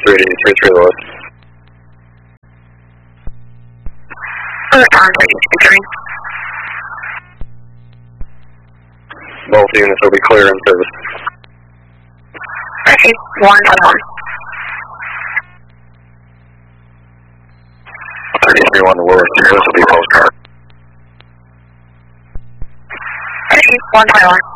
33 Lewis. Both units will be clear in service. Okay, 111. 33-1 Lewis, this will be postcard. Okay, 121.